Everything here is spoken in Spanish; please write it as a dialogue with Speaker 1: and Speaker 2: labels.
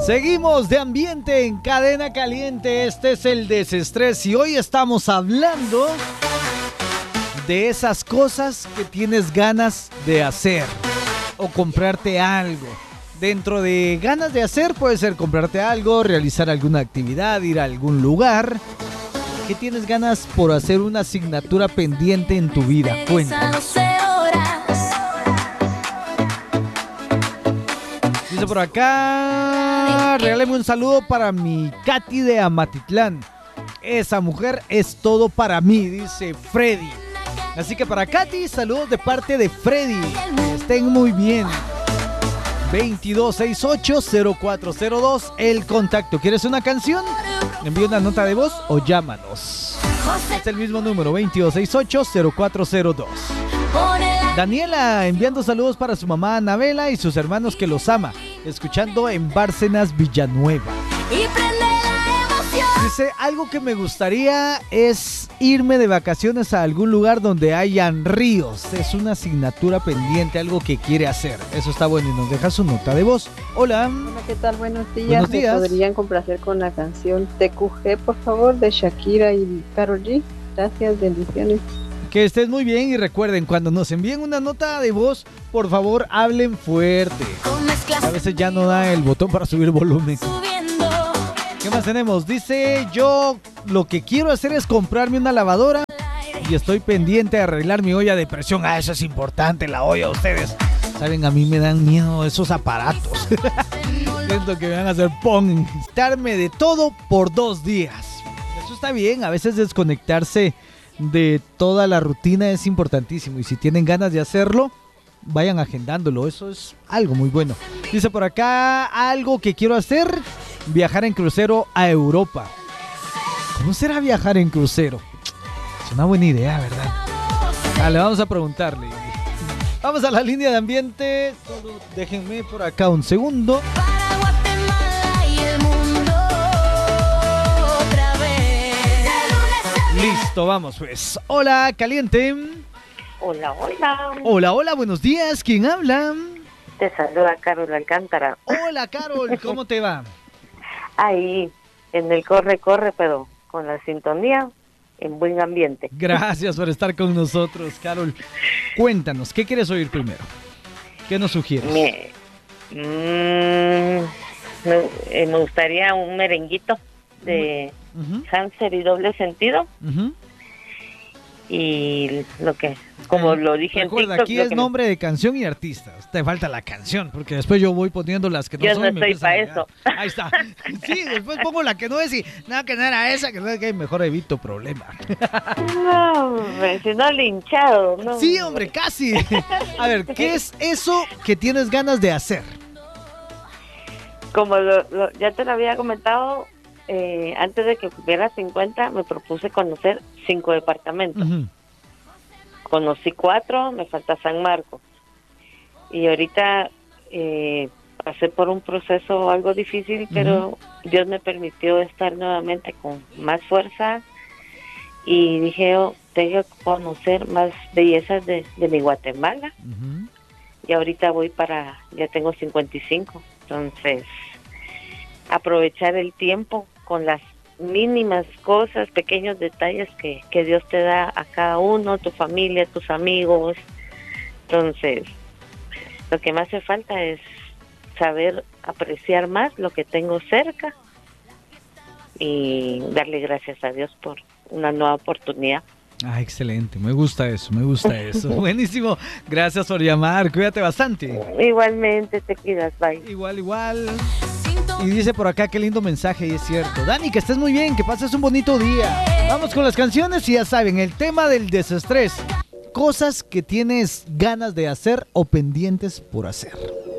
Speaker 1: Seguimos de ambiente en Cadena Caliente. Este es el desestrés y hoy estamos hablando de esas cosas que tienes ganas de hacer o comprarte algo. Dentro de ganas de hacer puede ser comprarte algo, realizar alguna actividad, ir a algún lugar. ¿Qué tienes ganas por hacer una asignatura pendiente en tu vida? Cuéntanos. Dice por acá, regáleme un saludo para mi Katy de Amatitlán. Esa mujer es todo para mí, dice Freddy. Así que para Katy, saludos de parte de Freddy. Estén muy bien. 2268-0402, el contacto. ¿Quieres una canción? Envía una nota de voz o llámanos. Es el mismo número, 2268-0402. Daniela enviando saludos para su mamá Anabela y sus hermanos que los ama, escuchando en Bárcenas, Villanueva. Dice, algo que me gustaría es irme de vacaciones a algún lugar donde hayan ríos. Es una asignatura pendiente, algo que quiere hacer. Eso está bueno y nos deja su nota de voz. Hola.
Speaker 2: Hola, ¿qué tal? Buenos días.
Speaker 1: Buenos días.
Speaker 2: ¿Me podrían complacer con la canción TQG, por favor, de Shakira y Karol G? Gracias, bendiciones.
Speaker 1: Que estés muy bien y recuerden, cuando nos envíen una nota de voz, por favor, hablen fuerte. A veces ya no da el botón para subir volumen. ¿Qué más tenemos? Dice, yo lo que quiero hacer es comprarme una lavadora y estoy pendiente de arreglar mi olla de presión. Ah, eso es importante, la olla, ustedes. Saben, a mí me dan miedo esos aparatos. Siento que me van a hacer quitarme de todo por 2 días. Eso está bien, a veces desconectarse de toda la rutina es importantísimo y si tienen ganas de hacerlo, vayan agendándolo, eso es algo muy bueno. Dice por acá, algo que quiero hacer, viajar en crucero a Europa. ¿Cómo será viajar en crucero? Es una buena idea, ¿verdad? Dale, vamos a preguntarle. Vamos a la línea de ambiente. Solo déjenme por acá un segundo. Listo, vamos pues. Hola, caliente.
Speaker 3: Hola, hola.
Speaker 1: Hola, hola, buenos días. ¿Quién habla?
Speaker 3: Te saluda Carol Alcántara.
Speaker 1: Hola, Carol, ¿cómo te va?
Speaker 3: Ahí, en el corre, pero con la sintonía, en buen ambiente.
Speaker 1: Gracias por estar con nosotros, Carol. Cuéntanos, ¿qué quieres oír primero? ¿Qué nos sugieres?
Speaker 3: Me gustaría un merenguito de Hanser y Doble Sentido. Y lo que, como lo dije
Speaker 1: recuerda,
Speaker 3: en TikTok...
Speaker 1: aquí es nombre de canción y artista. Te falta la canción, porque después yo voy poniendo las que no
Speaker 3: yo
Speaker 1: son.
Speaker 3: Yo no estoy para eso.
Speaker 1: Ahí está. Sí, después pongo la que no es y nada, que no era esa, que no es que mejor evito problema.
Speaker 3: No, hombre, si no linchado, ¿no?
Speaker 1: Sí, hombre, casi. A ver, ¿qué es eso que tienes ganas de hacer?
Speaker 3: Como ya te lo había comentado... antes de que cumpliera 50 me propuse conocer 5 departamentos. Conocí 4, me falta San Marcos y ahorita pasé por un proceso algo difícil, pero Dios me permitió estar nuevamente con más fuerza y dije, tengo que conocer más bellezas de mi Guatemala. Y ahorita ya tengo 55, entonces aprovechar el tiempo con las mínimas cosas, pequeños detalles que Dios te da a cada uno, tu familia, tus amigos. Entonces, lo que me hace falta es saber apreciar más lo que tengo cerca y darle gracias a Dios por una nueva oportunidad.
Speaker 1: Ah, excelente, me gusta eso. Buenísimo, gracias por llamar, cuídate bastante.
Speaker 3: Igualmente, te cuidas, bye.
Speaker 1: Igual. Y dice por acá, qué lindo mensaje, y es cierto. Dani, que estés muy bien, que pases un bonito día. Vamos con las canciones y ya saben, el tema del desestrés. Cosas que tienes ganas de hacer o pendientes por hacer.